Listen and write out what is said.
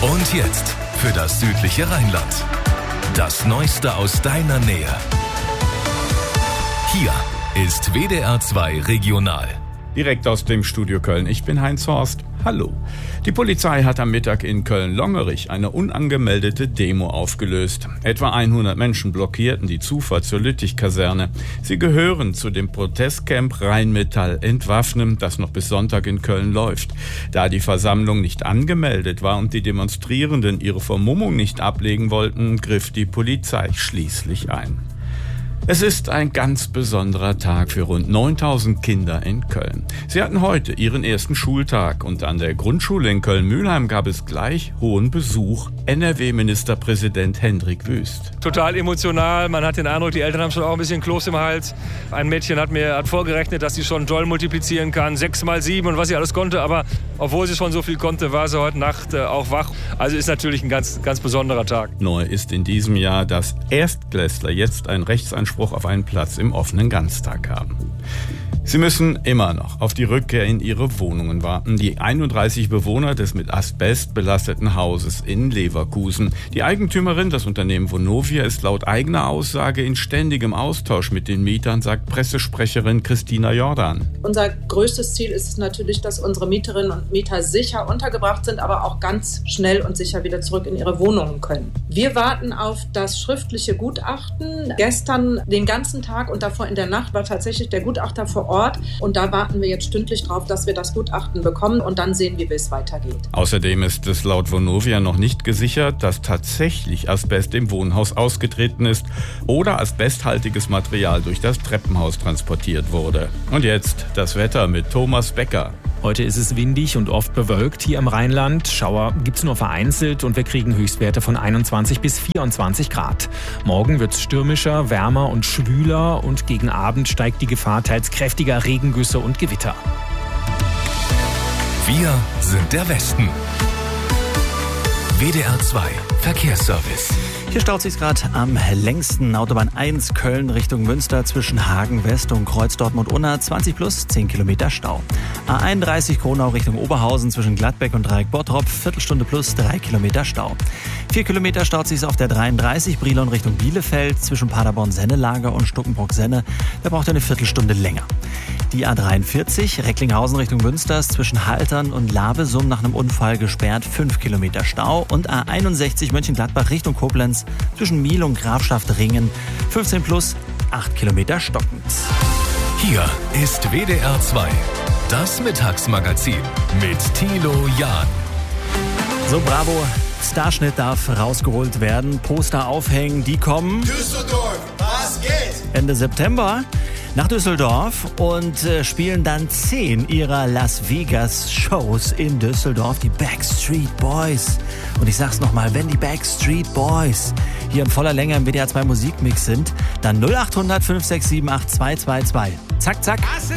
Und jetzt für das südliche Rheinland. Das Neueste aus deiner Nähe. Hier ist WDR 2 Regional. Direkt aus dem Studio Köln. Ich bin Heinz Horst. Hallo. Die Polizei hat am Mittag in Köln-Longerich eine unangemeldete Demo aufgelöst. Etwa 100 Menschen blockierten die Zufahrt zur Lüttich-Kaserne. Sie gehören zu dem Protestcamp Rheinmetall Entwaffnen, das noch bis Sonntag in Köln läuft. Da die Versammlung nicht angemeldet war und die Demonstrierenden ihre Vermummung nicht ablegen wollten, griff die Polizei schließlich ein. Es ist ein ganz besonderer Tag für rund 9000 Kinder in Köln. Sie hatten heute ihren ersten Schultag und an der Grundschule in Köln-Mühlheim gab es gleich hohen Besuch. NRW-Ministerpräsident Hendrik Wüst. Total emotional. Man hat den Eindruck, die Eltern haben schon auch ein bisschen Kloß im Hals. Ein Mädchen hat vorgerechnet, dass sie schon doll multiplizieren kann. 6 mal 7 und was sie alles konnte. Aber obwohl sie schon so viel konnte, war sie heute Nacht auch wach. Also ist natürlich ein ganz, ganz besonderer Tag. Neu ist in diesem Jahr, dass Erstklässler jetzt einen Rechtsanspruch auf einen Platz im offenen Ganztag haben. Sie müssen immer noch auf die Rückkehr in ihre Wohnungen warten. Die 31 Bewohner des mit Asbest belasteten Hauses in Leverkusen. Die Eigentümerin, das Unternehmen Vonovia, ist laut eigener Aussage in ständigem Austausch mit den Mietern, sagt Pressesprecherin Christina Jordan. Unser größtes Ziel ist es natürlich, dass unsere Mieterinnen und Mieter sicher untergebracht sind, aber auch ganz schnell und sicher wieder zurück in ihre Wohnungen können. Wir warten auf das schriftliche Gutachten. Gestern den ganzen Tag und davor in der Nacht war tatsächlich der Gutachter vor Ort. Und da warten wir jetzt stündlich drauf, dass wir das Gutachten bekommen und dann sehen, wie es weitergeht. Außerdem ist es laut Vonovia noch nicht gesichert, dass tatsächlich Asbest im Wohnhaus ausgetreten ist oder asbesthaltiges Material durch das Treppenhaus transportiert wurde. Und jetzt das Wetter mit Thomas Becker. Heute ist es windig und oft bewölkt hier im Rheinland. Schauer gibt es nur vereinzelt und wir kriegen Höchstwerte von 21 bis 24 Grad. Morgen wird es stürmischer, wärmer und schwüler und gegen Abend steigt die Gefahr teils kräftiger Regengüsse und Gewitter. Wir sind der Westen. WDR 2 Verkehrsservice. Hier staut sich gerade am längsten. Autobahn 1 Köln Richtung Münster zwischen Hagen West und Kreuz Dortmund-Unna 20 plus 10 Kilometer Stau. A31 Kronau Richtung Oberhausen zwischen Gladbeck und Dreieck Bottrop Viertelstunde plus 3 Kilometer Stau. 4 Kilometer staut sich auf der 33 Brilon Richtung Bielefeld zwischen Paderborn-Sennelager und Stuckenbrock-Senne. Da braucht eine Viertelstunde länger. Die A43 Recklinghausen Richtung Münsters zwischen Haltern und Lavesum nach einem Unfall gesperrt 5 Kilometer Stau und A61 Mönchengladbach Richtung Koblenz zwischen Miel und Grafschaft-Ringen 15 plus 8 Kilometer stockend. Hier ist WDR 2, das Mittagsmagazin mit Thilo Jahn. So, bravo. Starschnitt darf rausgeholt werden. Poster aufhängen, die kommen. Düsseldorf, was geht? Ende September nach Düsseldorf und spielen dann 10 ihrer Las Vegas Shows in Düsseldorf, die Backstreet Boys. Und ich sag's nochmal, wenn die Backstreet Boys hier in voller Länge im WDR 2 Musikmix sind, dann 0800 567 8222. Zack, zack.